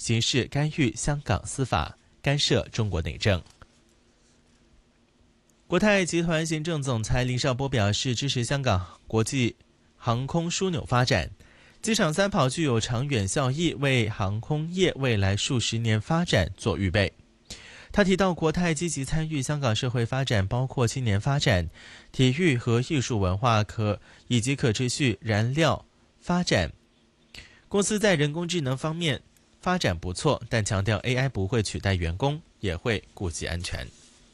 刑事干预香港司法，干涉中国内政。国泰集团行政总裁林绍波表示，支持香港国际航空枢纽发展，机场三跑具有长远效益，为航空业未来数十年发展做预备。他提到，国泰积极参与香港社会发展，包括青年发展、体育和艺术文化以及可持续燃料发展。公司在人工智能方面发展不错，但强调 AI 不会取代员工，也会顾及安全。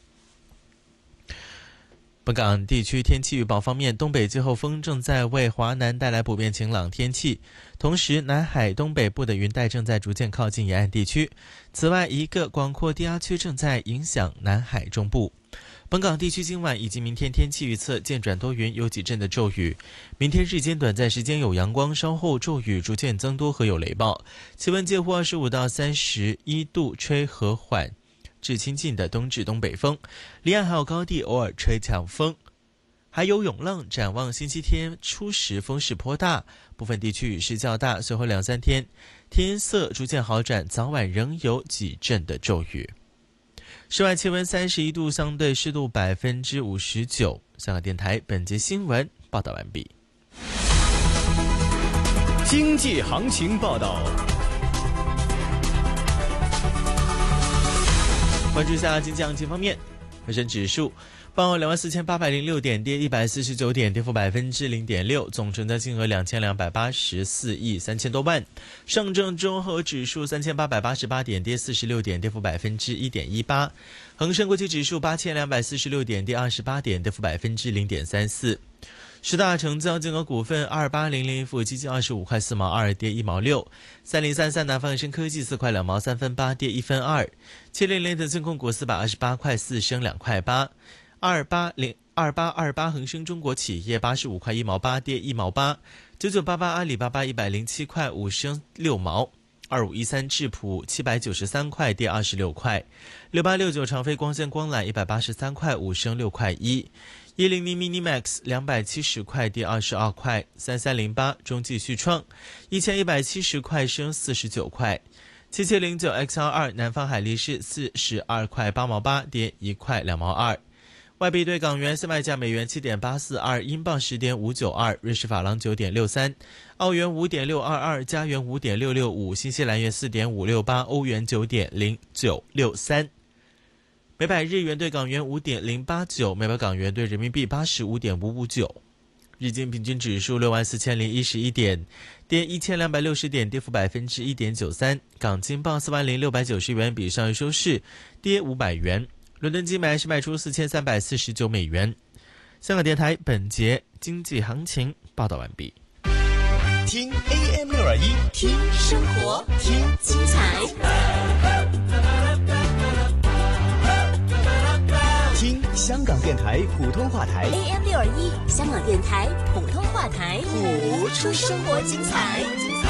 本港地区天气预报方面，东北季候风正在为华南带来普遍晴朗天气，同时南海东北部的云带正在逐渐靠近沿岸地区。此外，一个广阔低压区正在影响南海中部。本港地区今晚以及明天天气预测渐转多云，有几阵的骤雨。明天日间短暂时间有阳光，稍后骤雨逐渐增多和有雷暴。气温介乎25到31度，吹和缓至清劲的东至东北风，离岸还有高地偶尔吹强风，还有涌浪。展望星期天初时风势颇大，部分地区雨势较大，随后2-3天天色逐渐好转，早晚仍有几阵的骤雨。室外气温31度，相对湿度59%。香港电台本节新闻报道完毕。 经济行情报道。 关注一下经济行情方面，恒生指数报24,806点，跌149点，跌幅0.6%，总成交金额2284亿3000多万。上证综合指数3888点，跌46点，跌幅1.18%。恒生国际指数8246点，跌28点，跌幅0.34%。十大成交金额股份：2800富基金25块4毛2，跌1毛6；3033南方恒生科技4块2毛3分8，跌1分2；700的增控股428块4，升2块8；2828恒生中国企业85块1毛8，跌1毛8；9988阿里巴巴107块5，升6毛；2513智普793块，跌26块；6869长飞光纤光缆183块5，升6块1；100 Minimax 270块，跌22块；3308中继续创1170块，升49块；7709 XR2 南方海力士42块8毛8，跌1块2毛2。外币对港元现卖价：美元7.842，英镑10.592，瑞士法郎9.63，澳元5.622，加元5.665，新西兰元4.568，欧元9.0963。每百日元对港元5.089，每百港元对人民币85.559。日经平均指数64,011点，跌1260点，跌幅1.93%。港金报40690元，比上日收市跌500元。伦敦金买是卖出4349美元。香港电台本节经济行情报道完毕。 听 AM621， 听生活，听精彩。 听香港电台普通话台 AM621，香港电台普通话台， 谱出生活精彩。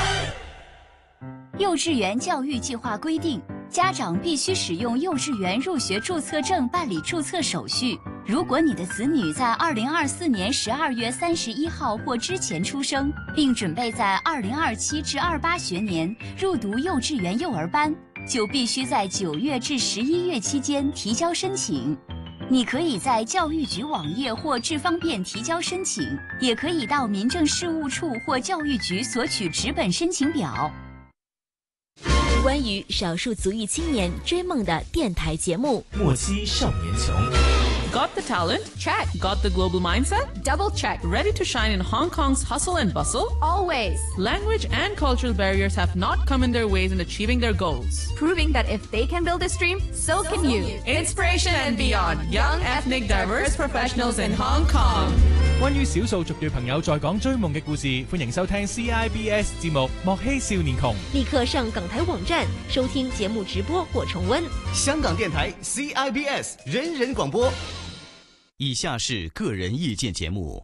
幼稚园教育计划规定，家长必须使用幼稚园入学注册证办理注册手续。如果你的子女在2024年12月31号或之前出生，并准备在2027至28学年入读幼稚园幼儿班，就必须在9月至11月期间提交申请。你可以在教育局网页或智方便提交申请，也可以到民政事务处或教育局索取纸本申请表。 关于少数族裔青年追梦的电台节目， 莫欺少年穷。 Got the talent? Check. Got the global mindset? Double check. Ready to shine in Hong Kong's hustle and bustle? Always. Language and cultural barriers have not come in their ways in achieving their goals. Proving that if they can build this dream, so can you. Inspiration and beyond. Young, ethnic, diverse professionals in Hong Kong. 關於少數族裔朋友在港追夢嘅故事，歡迎收聽 CIBS 節目《莫欺少年窮》。 立刻上港台網站收聽節目直播或重溫。 香港電台 CIBS 人人廣播。以下是個人意見節目。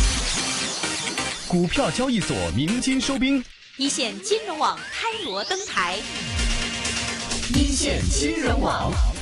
股票交易所鳴金收兵， 一線金融網開鑼登台。 一線金融網。